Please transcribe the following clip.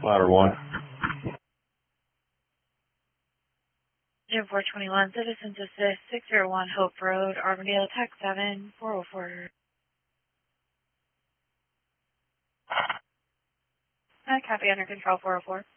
Ladder 1. Jim 421, Citizens Assist, 601 Hope Road, Armadale, Tech 7, 404. Copy, under control, 404.